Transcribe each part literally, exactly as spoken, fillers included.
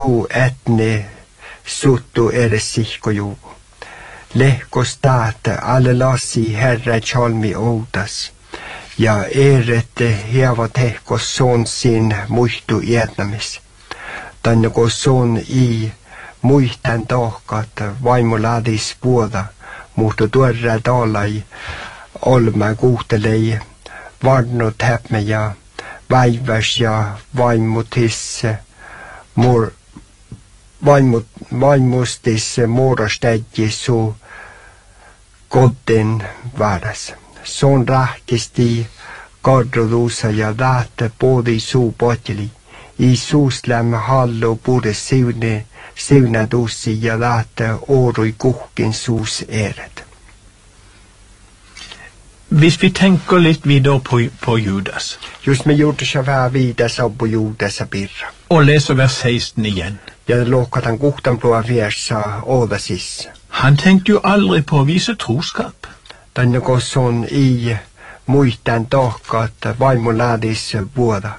O etne suttu eresihkoju. Lehko staate alle lasi herra chalmi outas. Ja erette hievat hehkos son sin muistu ietnamis. Tänne son i muistan tohkat vaimuladis puoda. Muhtu tuorra taalai olma kuhtelei varnut häpme ja väiväs ja vaimutis mur vaimut vaimustis muodostäjki su kodin vääräs. Son rahkisti kadrodusa ja lähte poodi suu potjeli. Iisus lämme hallu puhude siune siunadussi ja lähte årui kuhkin suus eret. Hvis vi tänker lite vidare på, på Judas. Just med Judas ja vähän viidassa på Judas birra. Och läser vers sexton igen. Ja lohkatan kuhtan plua versa ådasis. Han tänkte ju aldrig på att visa troskap. Tänne kosson i muistan tohkat vaimuladis vuoda.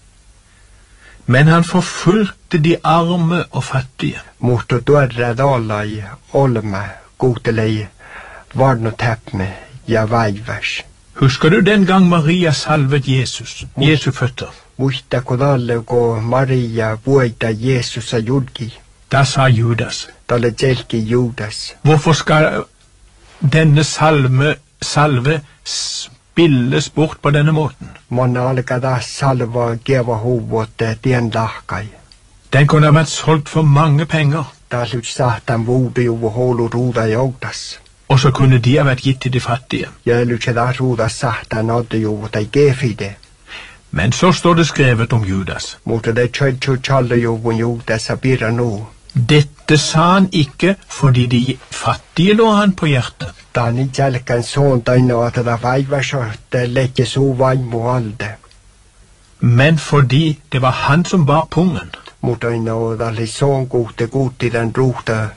Men han förföljde de arme och fattiga. Muhtu tuorra taalai olma kuhtelei varnut häpme ja väiväs. Huskar du den gång Maria salvet Jesus, Jesu fötter? Muistako talle, kun Maria vuoita Jeesusa julki? Där sa Judas. Talle tjelki Judas. Varför ska denne salve, salve spilles bort på denne måten? Monna alkaa taas salva geva huvot tien lahkai. Den kunde ha varit sålt för många pengar. Taas nyt sahtan vuudu juvu houlu ruuda joutas. Och så kunde de ha varit gitt till de fattiga. Ja nyt se taas ruuda sahtan odde juvu tai gefide. Men så står det skrivet om Judas. Mutta det tjötju tjalle juvun Judasa birra nu. Dette sa han ikke fordi de fattige lå han på hjertet. Ta ni jälkeen suuntaina että ta vaivasohte leke suu vaimu alde. Men fordi det var han som bar pungen. Mutta ina oli soon kuhte kuutti den ruhta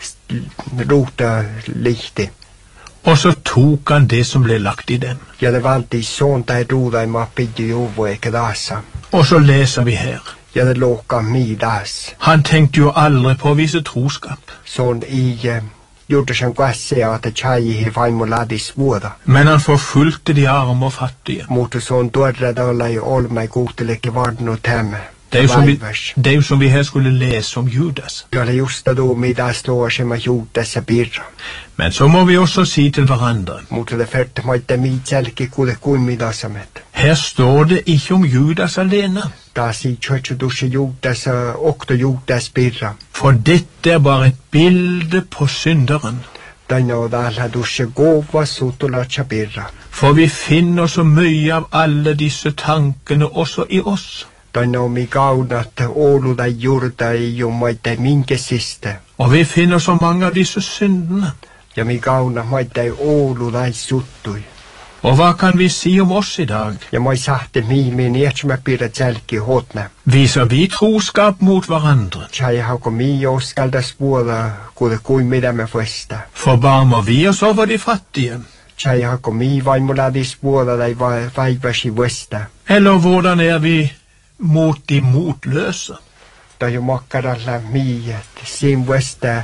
ruhta lihti. Och så tog han det som blev lagt i den. Ja det valti suuntai ruuda i mappidju juvu eikä taassa. Och så läser vi här. Ja det låka midas. Han tänkte ju aldrig på att visa troskap. Sån i Judasen käsiä att tjaihi vaimuladis vuoda. Men han förföljde de arma och fattiga. Mutta sån tuorra täällä ei olma kuhteleke varnut hämme. Det är ju som vi, det är ju som vi här skulle läsa om Judas. Ja det just då midas slår sig med Judasa birra. Men så må vi också se till varandra. Mutta det färte maite mitselki kuule kuin midasamet. Här står det inte om Judas alena. Taas i tjötjudusse Judasa okto Judas birra. För detta är bara ett bild på syndaren. Tänne on täällä dusse gåva sutulatsa birra. För vi finner så mycket av alla dessa tankarna också i oss. Tänne on mi kaunat ouluda juurta ei ju maite minkesiste. Och vi finner så många av dessa synderna. Ja mi kauna maite ouluda suttui. Och vad kan vi se om oss idag? Ja moi sahte mi min ehtsmä pirra tjälki hotme. Visar vi troskap mot varandra? Tjai hauko mi oskaldas puola kuule kuin mitä me festa. Förbarmar vi oss över de fattiga? Tjai hauko mi vaimuladis puola tai vaivasi vesta. Eller hvordan är vi mot de motlösa? Tai jo makkaralla mi sin vesta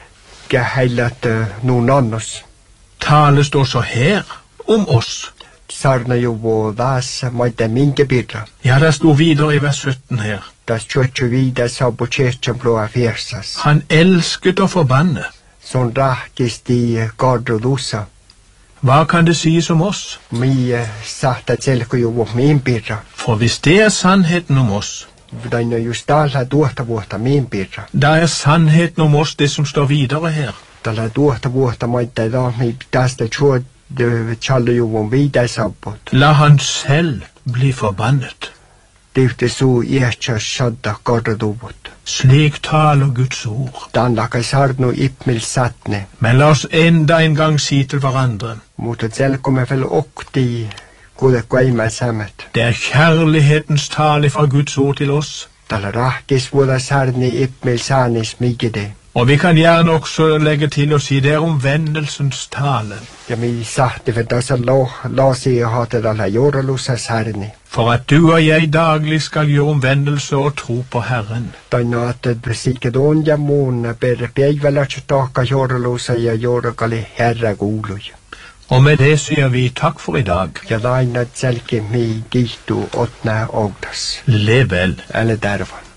kähäilät nun annos. Talas då så här om oss. Sarna ju vådas maite minke birra. Ja, det står vidare i vers sjutton här. Das tjötju vida sabu tjötjen blåa fjersas. Han älsket och förbanne. Sån rahkist i gardrodusa. Vad kan det sägas om oss? Mi sahta tjelko ju min birra. För visst det är sannheten om oss. Daino just alla tuota vuotta min birra. Där är sannheten om oss det som står vidare här. Tällä tuota vuotta maite da mi tästä tjuot tjallu ju vida sabot. La han själv bli förbannat. Tyhti suu iähtsä sadda gardroduvot. Slik talar Guds ord. Dan lakai sarnu ipmil satne. Men låt oss ända en gång se till varandra. Mutta selkomme väl okti kuule käimään samet. Det är kärlighetens tal från Guds ord till oss. Tällä rahkis vuoda sarni ippmel saanis migede. Og vi kan gjerne også legge til å si det er omvendelsens tale. Ja mi sahti for tässä lo lasi hate tällä jorlussa sarni. For at du og jeg daglig skal gjøre omvendelse og tro på Herren. Tänne että sikedon ja muun per päivällä taakka jorlussa ja jorkali herra kuului. Og med det sier vi takk for i dag. Ja lainat selke mi kihtu otna ogtas. Lev vel. Eller dervan.